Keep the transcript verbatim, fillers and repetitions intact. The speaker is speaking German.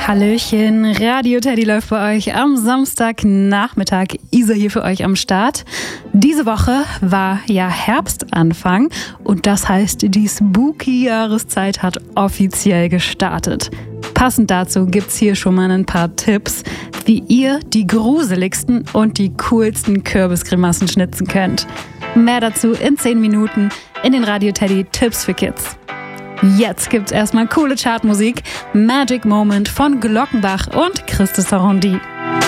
Hallöchen, Radio Teddy läuft bei euch am Samstagnachmittag. Isa hier für euch am Start. Diese Woche war ja Herbstanfang und das heißt, die Spooky-Jahreszeit hat offiziell gestartet. Passend dazu gibt's hier schon mal ein paar Tipps, wie ihr die gruseligsten und die coolsten Kürbisgrimassen schnitzen könnt. Mehr dazu in zehn Minuten in den Radio Teddy Tipps für Kids. Jetzt gibt's erstmal coole Chartmusik. Magic Moment von Glockenbach und Christus Sarondi.